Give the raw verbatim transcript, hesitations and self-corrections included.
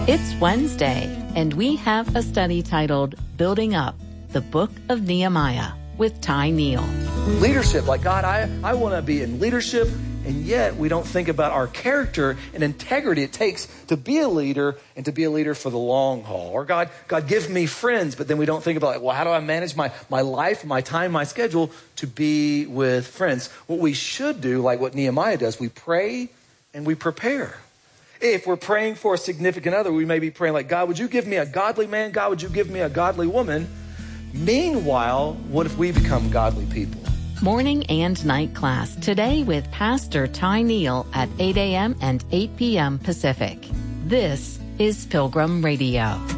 It's Wednesday, and we have a study titled Building Up, the Book of Nehemiah with Ty Neal. Leadership, like God, I, I want to be in leadership, and yet we don't think about our character and integrity it takes to be a leader and to be a leader for the long haul. Or God, God, give me friends, but then we don't think about, like, well, how do I manage my, my life, my time, my schedule to be with friends? What we should do, like what Nehemiah does, we pray and we prepare. If we're praying for a significant other, we may be praying like, God, would you give me a godly man? God, would you give me a godly woman? Meanwhile, what if we become godly people? Morning and night class today with Pastor Ty Neal at eight a.m. and eight p.m. Pacific. This is Pilgrim Radio.